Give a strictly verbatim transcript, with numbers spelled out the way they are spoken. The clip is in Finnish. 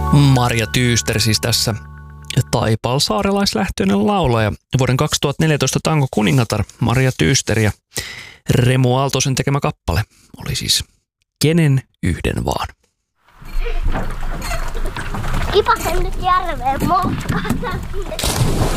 Marja Tyyster siis tässä taipalsaarelaislähtöinen laulaja. Vuoden kaksituhattaneljätoista tango kuningatar Marja Tyyster ja Remu Aaltosen tekemä kappale oli siis Kenen yhden vaan. Kipasen nyt järveen, moskata.